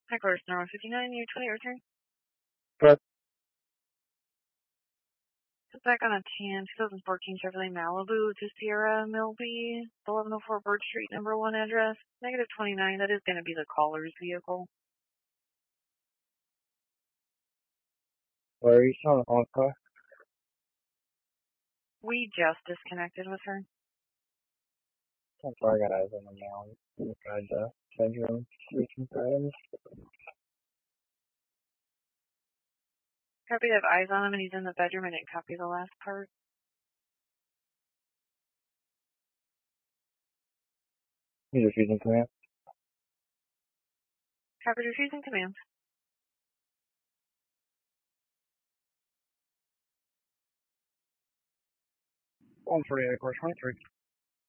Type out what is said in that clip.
Hi, course number 59, you 20 return. But Sit back on a tan 2014 Chevrolet Malibu to Sierra Milby, 1104 Bird Street, number 1 address, -29. That is going to be the caller's vehicle. where are you selling the whole car? We just disconnected with her. I'm sorry, I got eyes on them now. Inside the bedroom, reaching for items. Copy, have eyes on him and he's in the bedroom. I didn't copy the last part. He's refusing command. Copy, refusing command. 148, course 23.